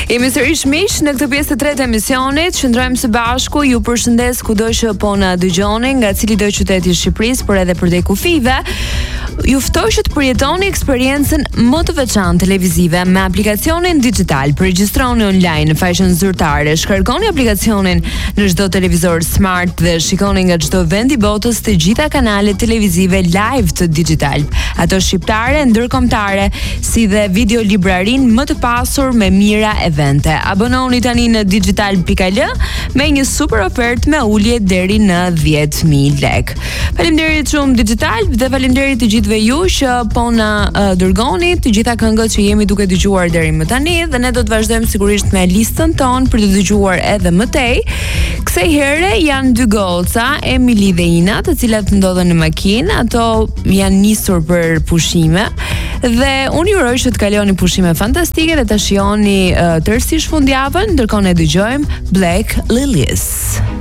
Jemi sërish miq në këtë pjesë të tretë të emisionit. Qëndrojmë së bashku. Ju përshëndes kudo që po na dëgjoni, nga cilido qyteti i Shqipërisë, por edhe përdej kufive. Ju ftoj që të përjetoni eksperiencën më të veçantë televizive me aplikacionin digital. Përregjistroni online në faqen zyrtare, shkarkoni aplikacionin në çdo televizor smart dhe shikoni nga çdo vend i botës të gjitha kanalet televizive live të digital. Ato shqiptare, ndërkombëtare, si dhe video librarin më të pasur me mira evente. Abononi tani në digital.al me një super ofertë me ulje deri në 10.000 lek. Faleminderit shumë Digital dhe faleminderit të gjithëve ju që po na dërgoni të gjitha këngët që jemi duke dëgjuar deri më tani, dhe ne do të vazhdojmë sigurisht me listën tonë për të dëgjuar edhe më tej. Kësaj here janë dy goca, Emily dhe Ina, të cilat ndodhen në makinë. Ato janë nisur për pushime dhe unë ju uroj që të kaloni pushime fantastike dhe ta shijoni tërësisht fundjavën, ndërkohë ne dëgjojmë Black Lilies.